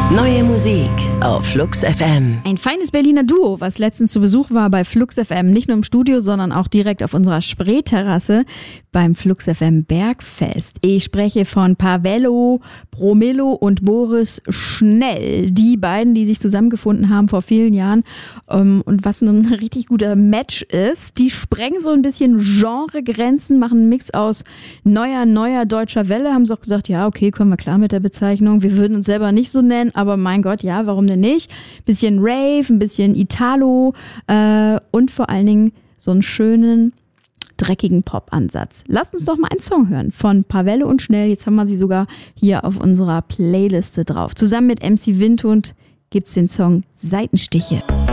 Neue Musik auf Flux FM. Ein feines Berliner Duo, was letztens zu Besuch war bei Flux FM. Nicht nur im Studio, sondern auch direkt auf unserer Spreeterrasse beim Flux FM Bergfest. Ich spreche von Pavello Bromillo und Boris Schnell. Die beiden, die sich zusammengefunden haben vor vielen Jahren. Und was ein richtig guter Match ist, die sprengen so ein bisschen Genregrenzen, machen einen Mix aus neuer deutscher Welle. Haben sie auch gesagt, ja, okay, kommen wir klar mit der Bezeichnung. Wir würden uns selber nicht so nennen, aber mein Gott, ja, warum denn nicht? Bisschen Rave, ein bisschen Italo und vor allen Dingen so einen schönen, dreckigen Pop-Ansatz. Lasst uns doch mal einen Song hören von Pavello und Schnell. Jetzt haben wir sie sogar hier auf unserer Playliste drauf. Zusammen mit MC Windhund gibt's den Song Seitenstiche.